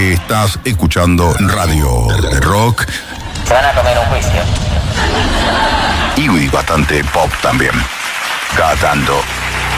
Estás escuchando radio de rock. Se van a comer un juicio. Y bastante pop también. Cada tanto.